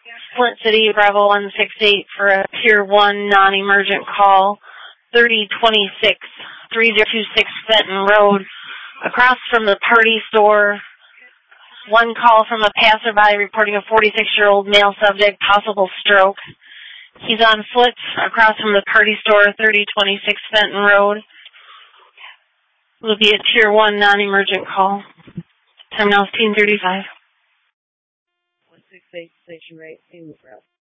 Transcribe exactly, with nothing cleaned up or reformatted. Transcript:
Flint City, Bravo one six eight for a Tier one non-emergent call, thirty twenty-six, three zero two six Fenton Road, across from the party store. One call from a passerby reporting a forty-six-year-old male subject, possible stroke. He's on foot across from the party store, thirty twenty-six Fenton Road. It will be a Tier one non-emergent call. Time now is ten thirty-five. one six eight, station rate, in the route.